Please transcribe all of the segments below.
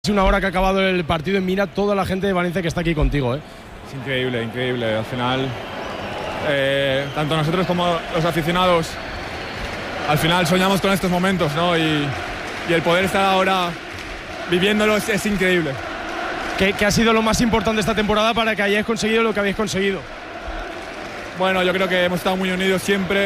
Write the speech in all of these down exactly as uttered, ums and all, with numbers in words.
Una hora que ha acabado el partido y mira toda la gente de Valencia que está aquí contigo, ¿eh? Es increíble, increíble. Al final, eh, tanto nosotros como los aficionados, al final soñamos con estos momentos, ¿no? Y, y el poder estar ahora viviéndolos es increíble. ¿Qué, ¿Qué ha sido lo más importante esta temporada para que hayáis conseguido lo que habéis conseguido? Bueno, yo creo que hemos estado muy unidos siempre.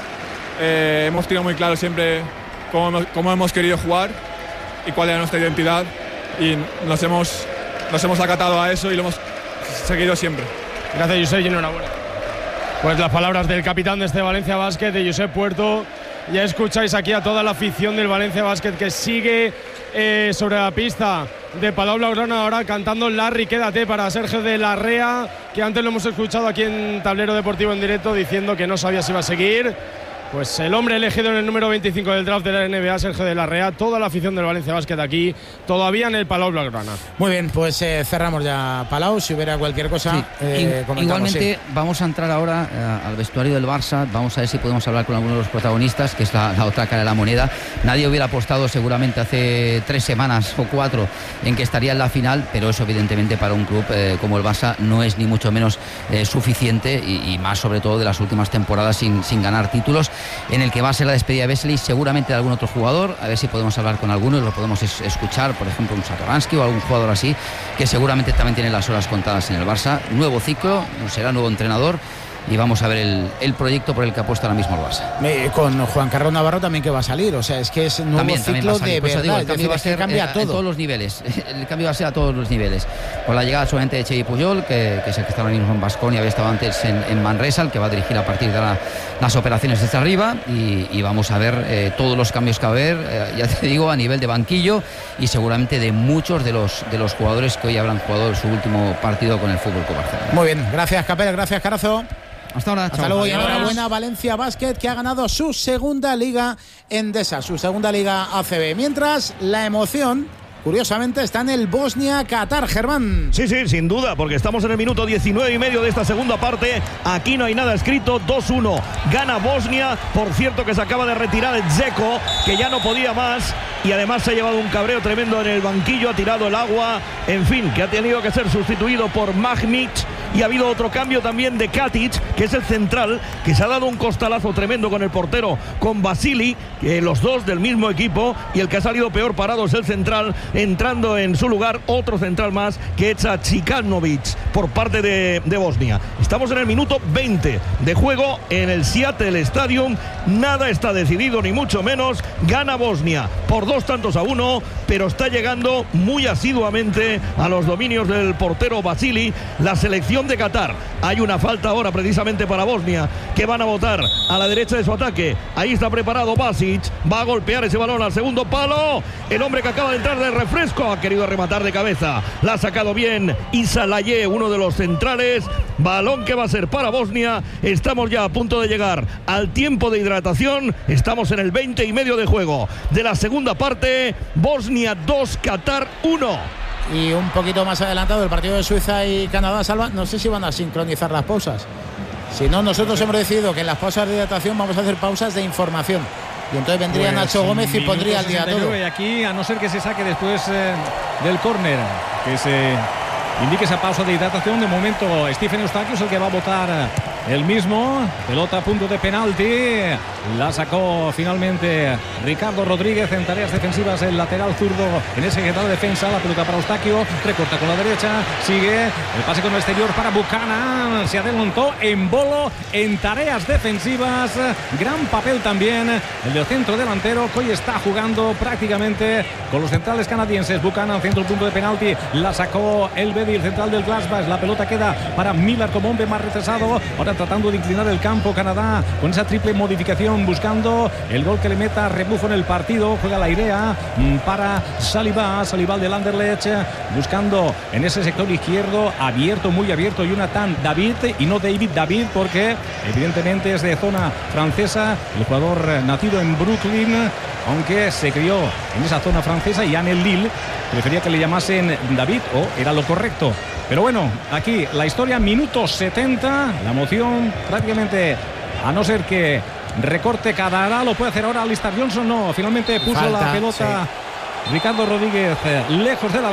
Eh, hemos tenido muy claro siempre cómo hemos, cómo hemos querido jugar y cuál era nuestra identidad. Y nos hemos, nos hemos acatado a eso y lo hemos seguido siempre. Gracias, Josep, y enhorabuena. Pues las palabras del capitán de este Valencia Basket, de Josep Puerto. Ya escucháis aquí a toda la afición del Valencia Basket que sigue eh, sobre la pista de Palau Blaugrana, ahora cantando Larry, quédate, para Sergio de la Rea, que antes lo hemos escuchado aquí en Tablero Deportivo en directo diciendo que no sabía si iba a seguir. Pues el hombre elegido en el número veinticinco del draft de la N B A, Sergio de la Rea, toda la afición del Valencia Basket aquí, todavía en el Palau Blaugrana. Muy bien, pues eh, cerramos ya Palau, si hubiera cualquier cosa. Sí. Eh, Igualmente sí. Vamos a entrar ahora eh, al vestuario del Barça, vamos a ver si podemos hablar con alguno de los protagonistas, que es la, la otra cara de la moneda. Nadie hubiera apostado seguramente hace tres semanas o cuatro en que estaría en la final, pero eso evidentemente para un club eh, como el Barça no es ni mucho menos eh, suficiente y, y más sobre todo de las últimas temporadas sin, sin ganar títulos, en el que va a ser la despedida de Vesely, seguramente de algún otro jugador, a ver si podemos hablar con alguno y lo podemos es, escuchar, por ejemplo un Satoransky o algún jugador así, que seguramente también tiene las horas contadas en el Barça. Nuevo ciclo, será nuevo entrenador y vamos a ver el, el proyecto por el que apuesta ahora mismo el Barça. Eh, con Juan Carlos Navarro también que va a salir, o sea, es que es nuevo también, ciclo también de pues verdad, digo, el es cambio decir, va a es que ser cambia eh, todo. en todos los niveles, el cambio va a ser a todos los niveles, con la llegada solamente de Xavi Puyol, que, que es el que está ahora mismo en Baskonia, había estado antes en, en Manresa, el que va a dirigir a partir de la, las operaciones desde arriba, y, y vamos a ver eh, todos los cambios que va a haber, eh, ya te digo, a nivel de banquillo y seguramente de muchos de los, de los jugadores que hoy habrán jugado su último partido con el Fútbol Club Barcelona. Muy bien, gracias Capel, gracias Carazo. Hasta ahora, Hasta luego y enhorabuena Valencia Basket, que ha ganado su segunda liga Endesa, su segunda liga A C B. Mientras la emoción, curiosamente, está en el Bosnia-Qatar, Germán. Sí, sí, sin duda, porque estamos en el minuto diecinueve y medio de esta segunda parte. Aquí no hay nada escrito, dos uno. Gana Bosnia, por cierto que se acaba de retirar el Dzeko, que ya no podía más. Y además se ha llevado un cabreo tremendo en el banquillo, ha tirado el agua. En fin, que ha tenido que ser sustituido por Magnic. Y ha habido otro cambio también de Katic, que es el central, que se ha dado un costalazo tremendo con el portero, con Vasili, que los dos del mismo equipo, y el que ha salido peor parado es el central, entrando en su lugar otro central más, que es Chikanovic, por parte de, de Bosnia. Estamos en el minuto veinte de juego en el Seattle Stadium, nada está decidido ni mucho menos, gana Bosnia por dos tantos a uno, pero está llegando muy asiduamente a los dominios del portero Vasili, la selección de Qatar. Hay una falta ahora precisamente para Bosnia, que van a botar a la derecha de su ataque. Ahí está preparado Basic, va a golpear ese balón al segundo palo. El hombre que acaba de entrar de refresco ha querido rematar de cabeza, la ha sacado bien Isa Laye, uno de los centrales. Balón que va a ser para Bosnia. Estamos ya a punto de llegar al tiempo de hidratación. Estamos en el veinte y medio de juego de la segunda parte. Bosnia dos, Qatar uno. Y un poquito más adelantado el partido de Suiza y Canadá, Salva, no sé si van a sincronizar las pausas. Si no, nosotros hemos decidido que en las pausas de hidratación vamos a hacer pausas de información. Y entonces vendría pues Nacho Gómez y pondría al día todo. Y aquí, a no ser que se saque después eh, del córner, que se indique esa pausa de hidratación, de momento Stephen Eustaquio es el que va a votar el mismo. Pelota a punto de penalti, la sacó finalmente Ricardo Rodríguez en tareas defensivas, el lateral zurdo en ese que da la defensa. La pelota para Eustaquio, recorta con la derecha, sigue el pase con el exterior para Buchanan, se adelantó en bolo en tareas defensivas, gran papel también el del centro delantero, que hoy está jugando prácticamente con los centrales canadienses. Buchanan, centro punto de penalti, la sacó el Bedi, el central del Glasgow. La pelota queda para Miller como hombre más retrasado, ahora tratando de inclinar el campo Canadá con esa triple modificación, buscando el gol que le meta rebufo en el partido. Juega la idea para Saliba, Saliba del Anderlecht, buscando en ese sector izquierdo, abierto, muy abierto, Jonathan David, y no David David, porque evidentemente es de zona francesa, el jugador nacido en Brooklyn, aunque se crió en esa zona francesa, y en el Lille prefería que le llamasen David, o era lo correcto. Pero bueno, aquí la historia, minuto setenta, la emoción prácticamente, a no ser que recorte Canadá, lo puede hacer ahora Alistair Johnson, no, finalmente puso falta, la pelota Ricardo Rodríguez, eh, lejos de la